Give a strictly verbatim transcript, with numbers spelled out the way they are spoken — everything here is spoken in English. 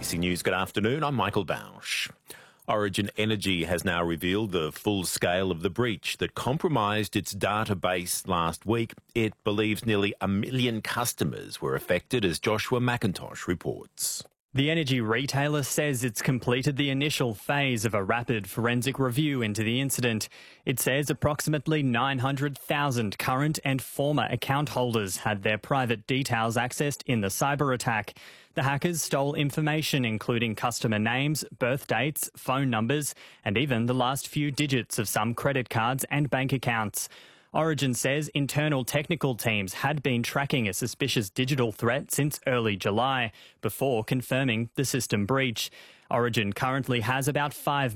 C News, good afternoon. I'm Michael Bausch. Origin Energy has now revealed the full scale of the breach that compromised its database last week. It believes nearly a million customers were affected, as Joshua McIntosh reports. The energy retailer says it's completed the initial phase of a rapid forensic review into the incident. It says approximately nine hundred thousand current and former account holders had their private details accessed in the cyber attack. The hackers stole information including customer names, birth dates, phone numbers, and even the last few digits of some credit cards and bank accounts. Origin says internal technical teams had been tracking a suspicious digital threat since early July, before confirming the system breach. Origin currently has about five